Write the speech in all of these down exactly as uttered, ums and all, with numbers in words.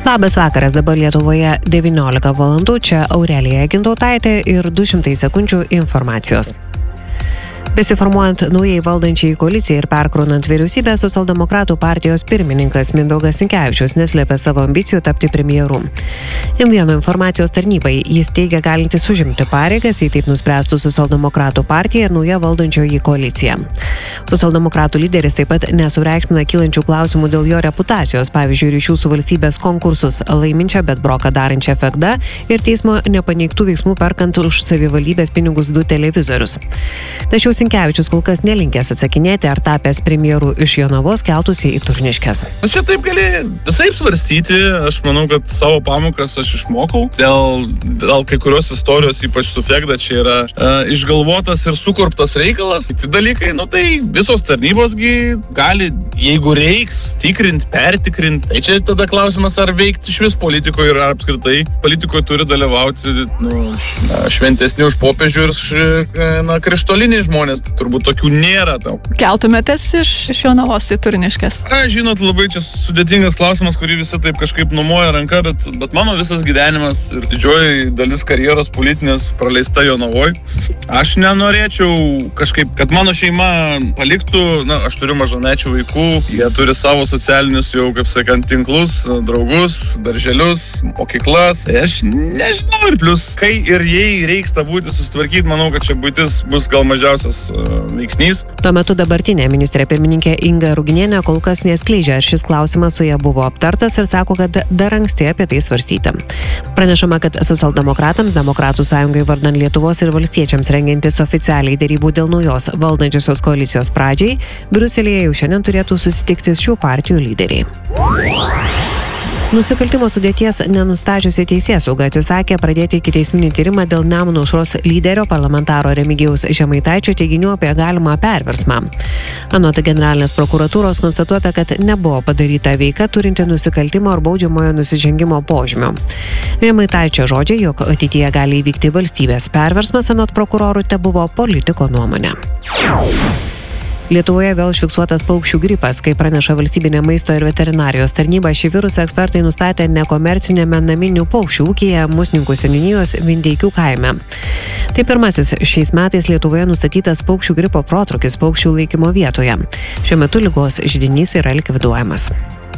Labas vakaras, dabar Lietuvoje devyniolika valandų, čia Aurelija Gintautaitė ir du šimtai sekundžių informacijos. Besiformuojant naujai valdančiai koalicijai ir perkraunant vyriausybę, Socialdemokratų partijos pirmininkas Mindaugas Sinkevičius neslėpė savo ambicijų tapti premjeru. M vienas informacijos tarnybai jis teigia galintis užimti pareigas, jei taip nuspręstų Socialdemokratų partija ir nauja valdančioji koalicija. Socialdemokratų lyderis taip pat nesureikšmina kylančių klausimų dėl jo reputacijos, pavyzdžiui, ryšių su valstybės konkursus laiminčią, bet broką darančią F E G D A ir teismo nepaneigtų veiksmų perkant už savivaldybės pinigus du televizorius. Tačiau Sinkevičius kol kas nelinkęs atsakinėti, ar tapęs premjeru iš Jonavos keltųsi į Turniškes. Čia taip gali visaip svarstyti, aš manau, kad savo pamokas aš išmokau. Dėl, dėl kai kurios istorijos, ypač su F E G D A, čia yra e, išgalvotas ir sukurptas reikalas. Tai dalykai, nu tai visos tarnybosgi gali, jeigu reiks, tikrint, pertikrint. Tai čia tada klausimas, ar veikti iš vis politikoje ir apskritai politikoje turi dalyvauti nu, šventesni už popiežių ir na, krištoliniai žmonės. Turbūt tokių nėra daug. Keltumėtės iš, iš Jonavos į Turniškes? A, žinot, labai čia sudėtingas klausimas, kurį visi taip kažkaip numoja ranka, bet, bet mano visas gyvenimas ir didžioji dalis karjeros politinės praleista Jonavoj. Aš nenorėčiau kažkaip, kad mano šeima paliktų, na, aš turiu mažamečių vaikų, jie turi savo socialinius jau, kaip sakant, tinklus, draugus, darželius, mokyklas. Tai aš nežinau ir plus, kai ir jei reiks tą būti susitvarkyti, manau, kad čia būtis bus gal mažiausias veiksnys. Tuo metu dabartinė ministrė pirmininkė Inga Ruginienė kol kas neskleidžia, ar šis klausimas su ja buvo aptartas ir sako, kad dar anksti apie tai svarstyti. Pranešama, kad Socialdemokratams, Demokratų sąjungai vardan Lietuvos ir valstiečiams rengiantis oficialiai derybų dėl naujos valdančiosios koalicijos pradžiai, Briuselyje jau šiandien turėtų susitikti šių partijų lyderiai. Nusikaltimo sudėties nenustačiusi teisėsauga atsisakė pradėti ikiteisminį tyrimą dėl Nemuno aušros lyderio parlamentaro Remigijaus Žemaitaičio teiginių apie galimą perversmą. Anot generalinės prokuratūros konstatuota, kad nebuvo padaryta veika turinti nusikaltimo ar baudžiamojo nusižengimo požymių. Žemaitaičio žodžiai, jog ateityje gali įvykti valstybės perversmas, anot prokurorų, tebuvo politiko nuomonė. Lietuvoje vėl užfiksuotas paukščių gripas, kai praneša valstybinė maisto ir veterinarijos tarnyba, šį virusą ekspertai nustatė nekomercinėme naminių paukščių ūkyje Musninkų seniūnijos Vindeikių kaime. Tai pirmasis šiais metais Lietuvoje nustatytas paukščių gripo protrūkis paukščių laikymo vietoje. Šiuo metu ligos židinys yra likviduojamas.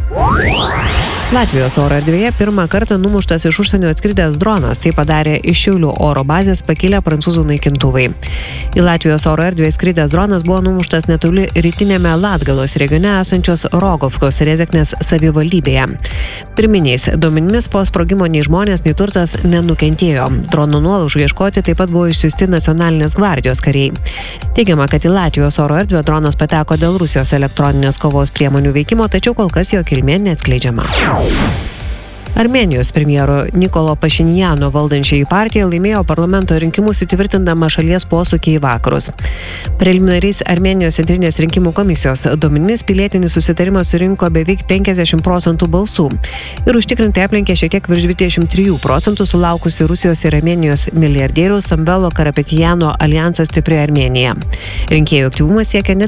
Latvijos oro erdvėje pirmą kartą numuštas iš užsienio atskridęs dronas. Tai padarė iš Šiaulių oro bazės pakilę prancūzų naikintuvai. Į Latvijos oro erdvę skridęs dronas buvo numuštas netoli rytinėme Latgalos regione esančios Rogovkos Rezeknės savivaldybėje. Pirminiais duomenimis po sprogimo nei žmonės, nei turtas nenukentėjo. Drono nuolaužų ieškoti taip pat buvo išsiųsti nacionalinės gvardijos kariai. Teigiama, kad į Latvijos oro erdvę dronas pateko dėl Rusijos elektroninės kovos priemonių veikimo, tačiau kol kas jo kilmė neatskleidžiama. Armėnijos premjero Nikolo Pašinjano valdančiai partija laimėjo parlamento rinkimus įtvirtindama šalies posūkį į vakarus. Preliminariais Armėnijos centrinės rinkimų komisijos duomenimis pilietinis susitarimas surinko beveik penkiasdešimt procentų balsų ir užtikrintai aplenkė šiek tiek virš dvidešimt trijų procentų sulaukusi Rusijos ir Armėnijos milijardieriaus Samvelo Karapetjano alijansas Stipri Armėnija. Rinkėjų aktyvumas siekia net